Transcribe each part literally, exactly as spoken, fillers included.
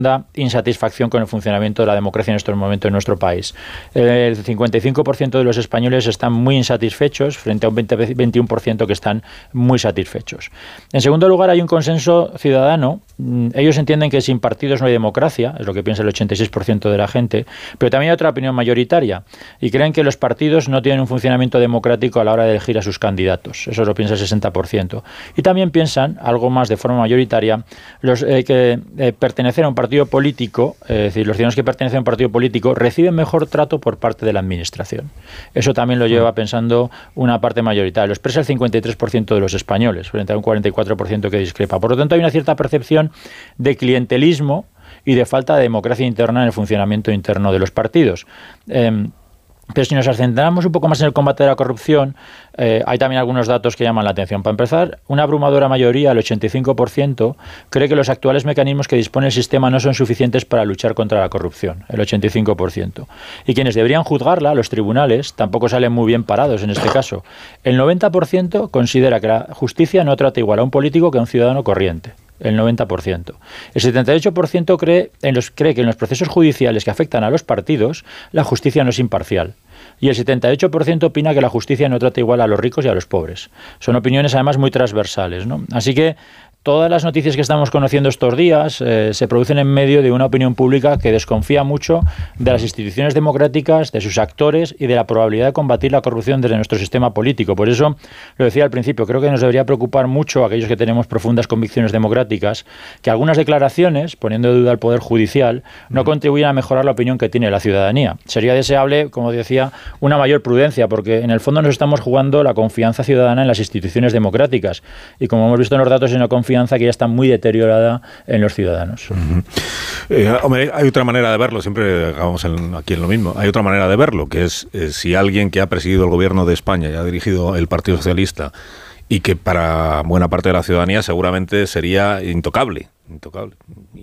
insatisfacción con el funcionamiento de la democracia en estos momentos en nuestro país. El cincuenta y cinco por ciento de los españoles están muy insatisfechos frente a un veinte, veintiuno por ciento que están muy satisfechos. En segundo lugar, hay un consenso ciudadano. Ellos entienden que sin partidos no hay democracia, es lo que piensa el ochenta y seis por ciento de la gente, pero también hay otra opinión mayoritaria y creen que los partidos no tienen un funcionamiento democrático a la hora de elegir a sus candidatos. Eso lo piensa el sesenta por ciento. Y también piensan, algo más de forma mayoritaria, los, eh, que eh, pertenecer a un partido político, es decir, los ciudadanos que pertenecen a un partido político reciben mejor trato por parte de la administración. Eso también lo lleva pensando una parte mayoritaria. Lo expresa el cincuenta y tres por ciento de los españoles, frente a un cuarenta y cuatro por ciento que discrepa. Por lo tanto, hay una cierta percepción de clientelismo y de falta de democracia interna en el funcionamiento interno de los partidos. Eh, Pero si nos centramos un poco más en el combate de la corrupción, eh, hay también algunos datos que llaman la atención. Para empezar, una abrumadora mayoría, el ochenta y cinco por ciento, cree que los actuales mecanismos que dispone el sistema no son suficientes para luchar contra la corrupción, el ochenta y cinco por ciento. Y quienes deberían juzgarla, los tribunales, tampoco salen muy bien parados en este caso. El noventa por ciento considera que la justicia no trata igual a un político que a un ciudadano corriente. El noventa por ciento. El setenta y ocho por ciento cree, en los, cree que en los procesos judiciales que afectan a los partidos, la justicia no es imparcial. Y el setenta y ocho por ciento opina que la justicia no trata igual a los ricos y a los pobres. Son opiniones además muy transversales, ¿no? Así que todas las noticias que estamos conociendo estos días eh, se producen en medio de una opinión pública que desconfía mucho de las instituciones democráticas, de sus actores y de la probabilidad de combatir la corrupción desde nuestro sistema político. Por eso, lo decía al principio, creo que nos debería preocupar mucho a aquellos que tenemos profundas convicciones democráticas, que algunas declaraciones, poniendo en duda al Poder Judicial, no contribuyen a mejorar la opinión que tiene la ciudadanía. Sería deseable, como decía, una mayor prudencia, porque en el fondo nos estamos jugando la confianza ciudadana en las instituciones democráticas. Y como hemos visto en los datos, en la confianza que ya está muy deteriorada en los ciudadanos. Uh-huh. eh, hombre, hay otra manera de verlo, siempre acabamos en, aquí en lo mismo, hay otra manera de verlo, que es eh, si alguien que ha presidido el gobierno de España y ha dirigido el Partido Socialista y que para buena parte de la ciudadanía seguramente sería intocable, intocable.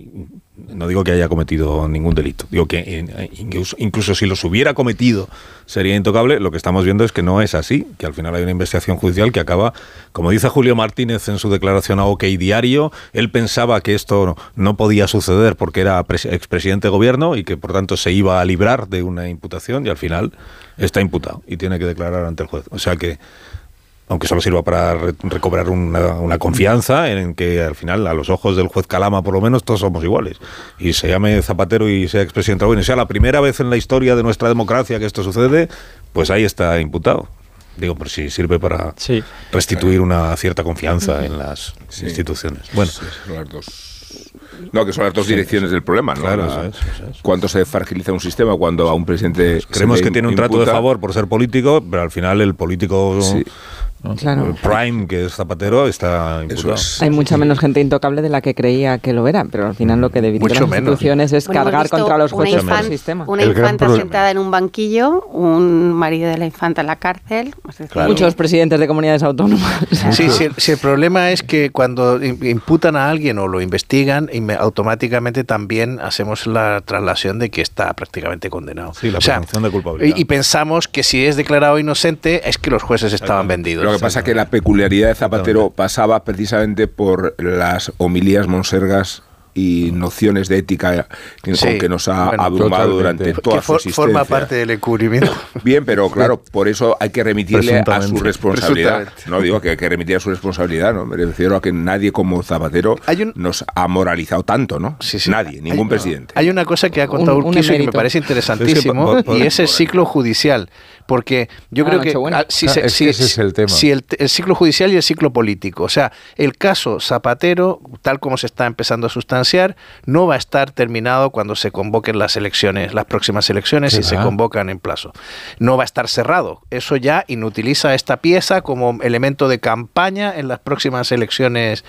No digo que haya cometido ningún delito, digo que incluso, incluso si los hubiera cometido sería intocable. Lo que estamos viendo es que no es así, que al final hay una investigación judicial que acaba, como dice Julio Martínez en su declaración a OK Diario, él pensaba que esto no, no podía suceder porque era expresidente de gobierno y que por tanto se iba a librar de una imputación y al final está imputado y tiene que declarar ante el juez. O sea que, aunque solo sirva para re- recobrar una, una confianza en que al final, a los ojos del juez Calama por lo menos, todos somos iguales. Y se llame Zapatero y sea expresidente de gobierno, y sea la primera vez en la historia de nuestra democracia que esto sucede, pues ahí está imputado. Digo, por si sirve para sí. restituir una cierta confianza en las sí. instituciones. Bueno, sí, son las dos. No, que son las dos sí, direcciones sí. del problema, ¿no? Claro, la, eso es, eso es. Cuando se fragiliza un sistema, cuando a un presidente creemos que tiene un imputa, trato de favor por ser político, pero al final el político sí. ¿no? Claro. El Prime, que es Zapatero, está imputado. Es, Hay mucha menos gente intocable de la que creía que lo era, pero al final lo que deberían las instituciones es bueno, cargar contra los jueces por el sistema. Una el infanta sentada en un banquillo, un marido de la infanta en la cárcel. Claro. Muchos presidentes de comunidades autónomas. Claro. Sí, sí, sí, el problema es que cuando imputan a alguien o lo investigan, automáticamente también hacemos la traslación de que está prácticamente condenado. Sí, la o sea, presunción de culpabilidad. Y, y pensamos que si es declarado inocente es que los jueces estaban vendidos. Lo que pasa es que la peculiaridad de Zapatero pasaba precisamente por las homilías monsergas y nociones de ética sí, con que nos ha bueno, abrumado durante toda que su existencia. Forma parte del encubrimiento. Bien, pero claro, por eso hay que remitirle a su responsabilidad. No digo que hay que remitir a su responsabilidad, no me refiero a que nadie como Zapatero un, nos ha moralizado tanto, ¿no? Sí, sí. Nadie, ningún hay, presidente. Hay una cosa que ha contado un, Urquizo que me parece interesantísimo es que, y es el ciclo judicial. Porque yo ah, creo que bueno. si, ah, se, es si, que ese es el tema. si el, el ciclo judicial y el ciclo político, o sea, el caso Zapatero, tal como se está empezando a sustanciar, no va a estar terminado cuando se convoquen las elecciones, las próximas elecciones, si se convocan en plazo. No va a estar cerrado. Eso ya inutiliza esta pieza como elemento de campaña en las próximas elecciones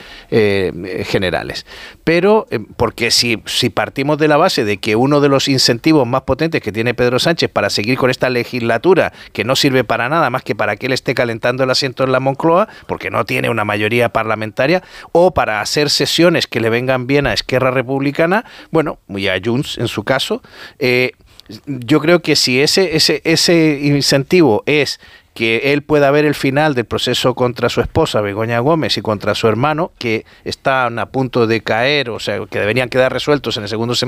eh, generales. Pero, eh, porque si, si partimos de la base de que uno de los incentivos más potentes que tiene Pedro Sánchez para seguir con esta legislatura, que no sirve para nada más que para que él esté calentando el asiento en la Moncloa, porque no tiene una mayoría parlamentaria, o para hacer sesiones que le vengan bien a Esquerra Republicana, bueno, y a Junts en su caso, eh, yo creo que si ese, ese, ese incentivo es que él pueda ver el final del proceso contra su esposa, Begoña Gómez, y contra su hermano, que están a punto de caer, o sea, que deberían quedar resueltos en el segundo semestre,